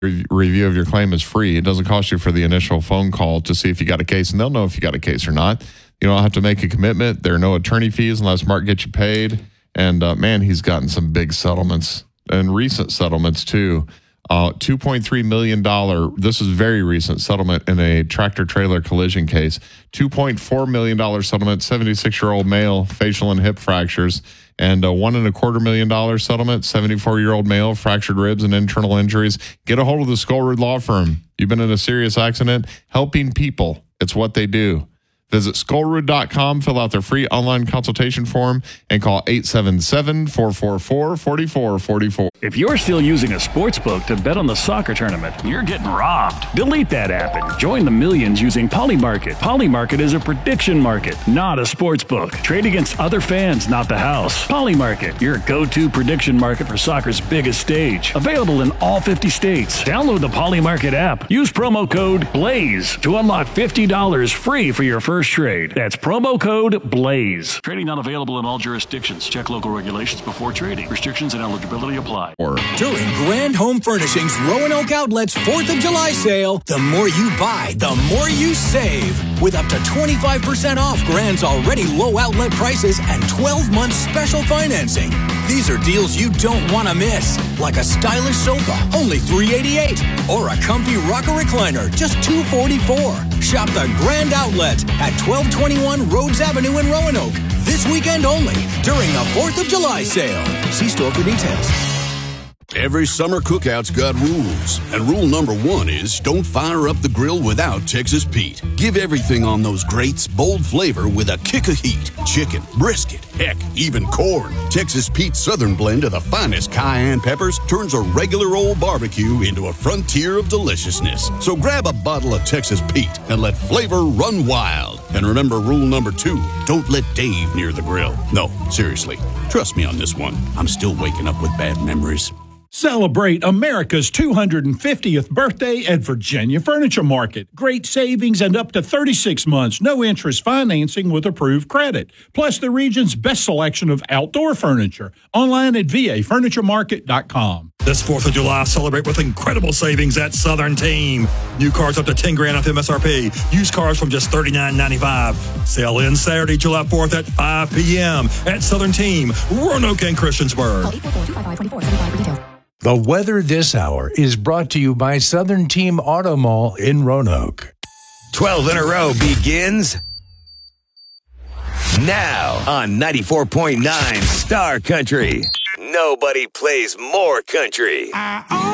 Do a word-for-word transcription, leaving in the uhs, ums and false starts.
Re- review of your claim is free. It doesn't cost you for the initial phone call to see if you got a case, and they'll know if you got a case or not. You don't have to make a commitment. There are no attorney fees unless Mark gets you paid. And, uh, man, he's gotten some big settlements and recent settlements, too. Uh, two point three million dollars, this is very recent settlement in a tractor-trailer collision case. two point four million dollars settlement, seventy-six-year-old male, facial and hip fractures. And a one and a quarter million dollar settlement, seventy-four-year-old male, fractured ribs and internal injuries. Get a hold of the Skullroot Law Firm. You've been in a serious accident, helping people. It's what they do. Visit skullroot dot com, fill out their free online consultation form, and call eight seven seven, four four four, four four four four. If you're still using a sports book to bet on the soccer tournament, you're getting robbed. Delete that app and join the millions using Polymarket. Polymarket is a prediction market, not a sports book. Trade against other fans, not the house. Polymarket, your go-to prediction market for soccer's biggest stage. Available in all fifty states. Download the Polymarket app. Use promo code BLAZE to unlock fifty dollars free for your first trade. That's promo code BLAZE. Trading not available in all jurisdictions. Check local regulations before trading. Restrictions and eligibility apply. During Grand Home Furnishings Roanoke Outlet's fourth of July sale, the more you buy, the more you save. With up to twenty-five percent off Grand's already low outlet prices and twelve months special financing. These are deals you don't want to miss. Like a stylish sofa, only three hundred eighty-eight dollars. Or a comfy rocker recliner, just two hundred forty-four dollars. Shop the Grand Outlet at twelve twenty-one Rhodes Avenue in Roanoke. This weekend only, during the fourth of July sale. See store for details. Every summer cookout's got rules, and rule number one is don't fire up the grill without Texas Pete. Give everything on those grates bold flavor with a kick of heat. Chicken, brisket, heck, even corn. Texas Pete's Southern blend of the finest cayenne peppers turns a regular old barbecue into a frontier of deliciousness. So grab a bottle of Texas Pete and let flavor run wild. And remember rule number two, don't let Dave near the grill. No, seriously, trust me on this one. I'm still waking up with bad memories. Celebrate America's two hundred fiftieth birthday at Virginia Furniture Market. Great savings and up to thirty-six months, no interest financing with approved credit. Plus the region's best selection of outdoor furniture. Online at v a furniture market dot com. This fourth of July, celebrate with incredible savings at Southern Team. New cars up to ten grand off M S R P. Used cars from just thirty-nine ninety-five. Sale ends Saturday, July fourth at five p.m. at Southern Team, Roanoke and Christiansburg. Call eight four four, two five five, two four seven five for details. The weather this hour is brought to you by Southern Team Auto Mall in Roanoke. twelve in a row begins now on ninety-four point nine Star Country. Nobody plays more country.